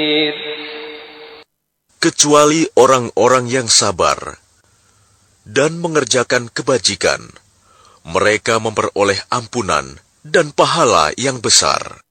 Kecuali orang-orang yang sabar dan mengerjakan kebajikan, mereka memperoleh ampunan dan pahala yang besar.